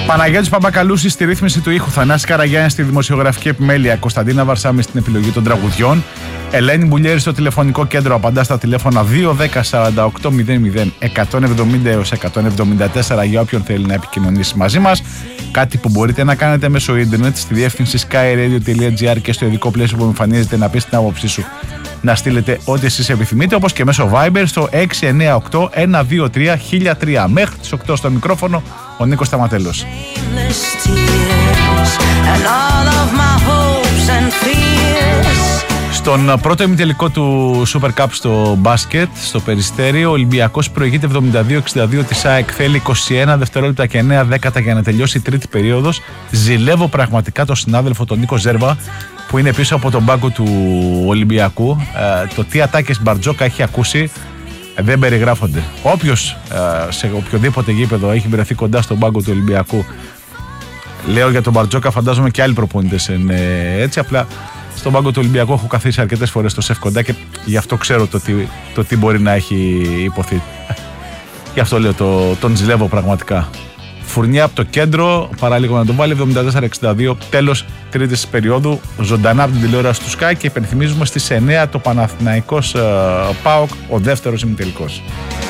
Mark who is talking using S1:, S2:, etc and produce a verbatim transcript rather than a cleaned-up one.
S1: Παναγιώτης Παπακαλούσης στη ρύθμιση του ήχου, Θανάσης Καραγιάννης στη δημοσιογραφική επιμέλεια, Κωνσταντίνα Βαρσάμι στην επιλογή των τραγουδιών, Ελένη Μπουλιέρη στο τηλεφωνικό κέντρο, απαντά στα τηλέφωνα δύο δέκα σαράντα οκτώ μηδέν μηδέν εκατόν εβδομήντα έως εκατόν εβδομήντα τέσσερα για όποιον θέλει να επικοινωνήσει μαζί μας. Κάτι που μπορείτε να κάνετε μέσω ίντερνετ στη διεύθυνση skyradio.gr και στο ειδικό πλαίσιο που εμφανίζεται να πεις την άποψή σου, να στείλετε ό,τι εσείς επιθυμείτε, όπως και μέσω Viber στο έξι εννιά οκτώ ένα δύο τρία χίλια τρία. Μέχρι τις οκτώ στο μικρόφωνο ο Νίκος Σταματέλος. Στον πρώτο ημιτελικό του Super Cup στο μπάσκετ, στο Περιστέρι, ο Ολυμπιακός προηγείται εβδομήντα δύο εξήντα δύο της ΑΕΚ, θέλει είκοσι ένα δευτερόλεπτα και εννέα δέκατα για να τελειώσει η τρίτη περίοδος. Ζηλεύω πραγματικά τον συνάδελφο τον Νίκο Ζέρβα που είναι πίσω από τον πάγκο του Ολυμπιακού. Ε, το τι ατάκες Μπαρτζόκα έχει ακούσει ε, δεν περιγράφονται. Όποιος ε, σε οποιοδήποτε γήπεδο έχει βρεθεί κοντά στον πάγκο του Ολυμπιακού, λέω για τον Μπαρτζόκα, φαντάζομαι και άλλοι προπονητές είναι έτσι, απλά στον πάγκο του Ολυμπιακού έχω καθίσει αρκετές φορές στο σεφ κοντά και γι' αυτό ξέρω το τι, το τι μπορεί να έχει υποθεί. Γι' αυτό λέω το, τον ζηλεύω πραγματικά. Φουρνιά από το κέντρο, παράλογο να τον βάλει, εβδομήντα τέσσερα εξήντα δύο, τέλος τρίτης περίοδου, ζωντανά από την τηλεόραση του Sky, και υπενθυμίζουμε στις εννέα το Παναθηναϊκός uh, ΠΑΟΚ, ο δεύτερος ημιτελικός.